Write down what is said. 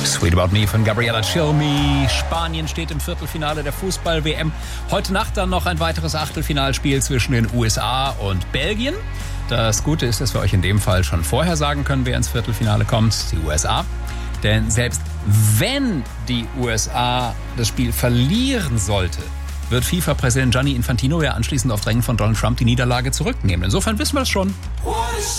Sweet About Me von Gabriella Cilmi. Spanien steht im Viertelfinale der Fußball-WM. Heute Nacht dann noch ein weiteres Achtelfinalspiel zwischen den USA und Belgien. Das Gute ist, dass wir euch in dem Fall schon vorher sagen können, wer ins Viertelfinale kommt, die USA. Denn selbst wenn die USA das Spiel verlieren sollte, wird FIFA-Präsident Gianni Infantino ja anschließend auf Drängen von Donald Trump die Niederlage zurücknehmen. Insofern wissen wir es schon.